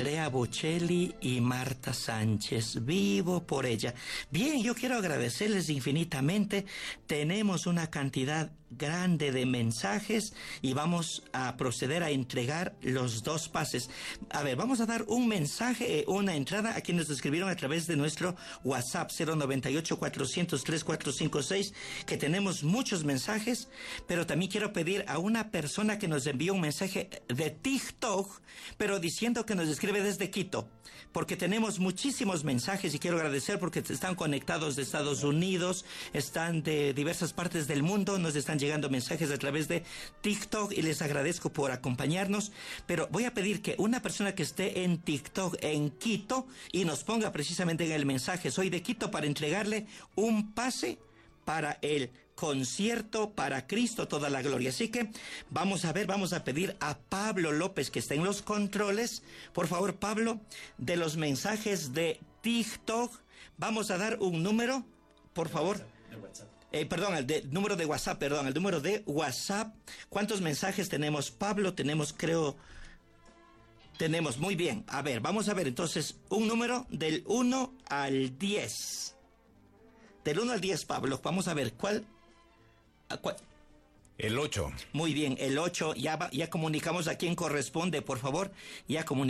Andrea Bocelli y Marta Sánchez. Vivo por ella. Bien, yo quiero agradecerles infinitamente. Tenemos una cantidad grande de mensajes y vamos a proceder a entregar los 2 pases. A ver, vamos a dar un mensaje, una entrada a quienes nos escribieron a través de nuestro WhatsApp 098-400-3456, que tenemos muchos mensajes, pero también quiero pedir a una persona que nos envió un mensaje de TikTok, pero diciendo que nos escribe desde Quito, porque tenemos muchísimos mensajes y quiero agradecer porque están conectados de Estados Unidos, están de diversas partes del mundo, nos están llegando mensajes a través de TikTok y les agradezco por acompañarnos, pero voy a pedir que una persona que esté en TikTok en Quito y nos ponga precisamente en el mensaje, soy de Quito, para entregarle un pase para el concierto para Cristo toda la gloria. Así que vamos a pedir a Pablo López, que está en los controles. Por favor, Pablo, de los mensajes de TikTok, vamos a dar un número, por favor. De WhatsApp. El número de WhatsApp. ¿Cuántos mensajes tenemos, Pablo? Tenemos, muy bien. A ver, vamos a ver entonces un número del 1 al 10. Del 1 al 10, Pablo. Vamos a ver, ¿cuál? El 8. Muy bien, el 8. Ya comunicamos a quién corresponde, por favor. Ya comunicamos.